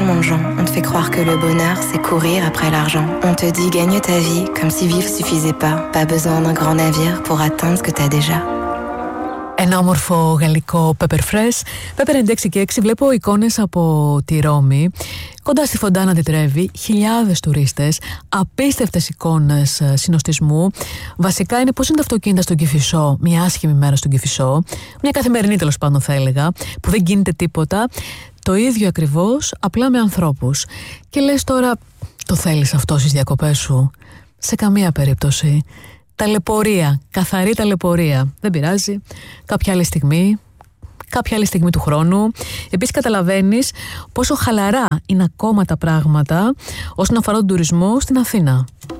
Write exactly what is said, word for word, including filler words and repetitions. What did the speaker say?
monde, Jean. On te fait croire que le bonheur, c'est courir après l'argent. On te dit gagne ta vie, comme si vivre suffisait pas. Pas besoin d'un grand navire pour atteindre ce que t'as déjà. Ένα όμορφο γαλλικό Pepper Fresh. Pepper έντεξι και έξι. Βλέπω εικόνες από τη Ρώμη. Κοντά στη Φοντάνα τη Τρέβη, χιλιάδες τουρίστες, απίστευτες εικόνες συνοστισμού. Βασικά είναι πώς είναι τα αυτοκίνητα στον Κηφισό, μια άσχημη μέρα στον Κηφισό, μια καθημερινή τέλος πάντων θα έλεγα, που δεν γίνεται τίποτα. Το ίδιο ακριβώς, απλά με ανθρώπους. Και λες τώρα, το θέλεις αυτό στις διακοπές σου? Σε καμία περίπτωση. Ταλαιπωρία, καθαρή ταλαιπωρία. Δεν πειράζει. Κάποια άλλη στιγμή, κάποια άλλη στιγμή του χρόνου. Επίσης καταλαβαίνεις πόσο χαλαρά είναι ακόμα τα πράγματα όσον αφορά τον τουρισμό στην Αθήνα.